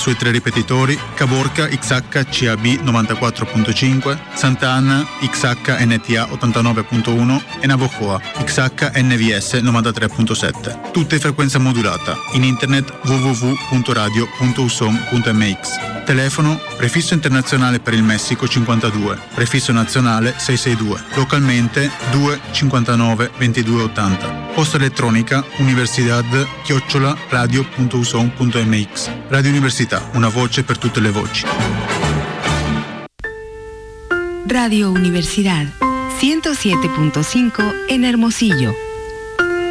sui 3 ripetitori, Caborca XHCAB 94.5, Sant'Anna XHNTA 89.1 e Navojoa XHNVS 93.7. Tutte in frequenza modulata. In internet www.radio.usom.mx. Telefono prefisso internazionale per il Messico 52, prefisso nazionale 662, localmente 2 59 22 80. Posta elettronica universidad@radio.usom.mx. Radio Università, una voce per tutte le voci. Radio Universidad 107.5 en Hermosillo.